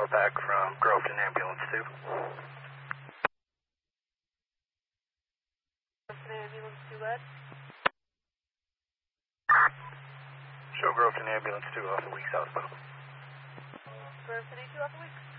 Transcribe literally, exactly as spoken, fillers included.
back from Groveton Ambulance two. Groveton Ambulance two, lad. Show Groveton Ambulance two off the weak southbound. Groveton two off the weak.